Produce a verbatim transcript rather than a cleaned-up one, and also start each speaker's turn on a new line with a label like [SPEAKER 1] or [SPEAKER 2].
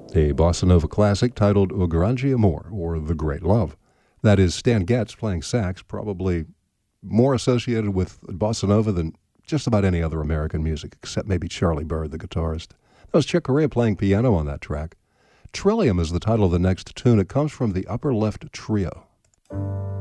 [SPEAKER 1] a bossa nova classic titled O Grande Amor, or The Great Love. That is Stan Getz playing sax, probably more associated with bossa nova than just about any other American music, except maybe Charlie Bird, the guitarist. That was Chick Corea playing piano on that track. Trillium is the title of the next tune. It comes from the Upper Left Trio.